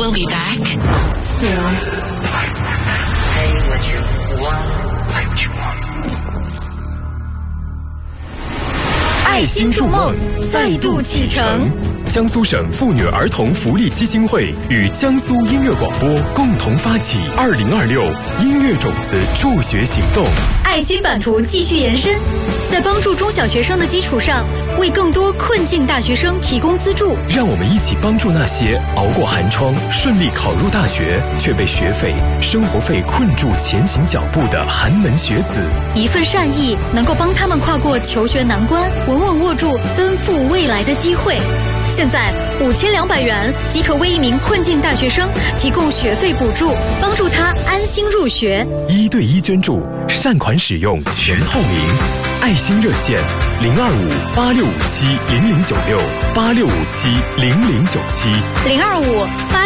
You'll be back soon. Pay what you want. 爱心筑梦，再度启程。江苏省妇女儿童福利基金会与江苏音乐广播共同发起2026音乐种子助学行动。 爱心版图继续延伸，在帮助中小学生的基础上，为更多困境大学生提供资助。 让我们一起帮助那些熬过寒窗、顺利考入大学，却被学费、生活费困住前行脚步的寒门学子。 一份善意能够帮他们跨过求学难关，稳稳握住奔赴未来的机会。现在5200元即可为一名困境大学生提供学费补助，帮助他安心入学。 1对1捐助，善款使用全透明。爱心热线：02586570096，86570097，02586。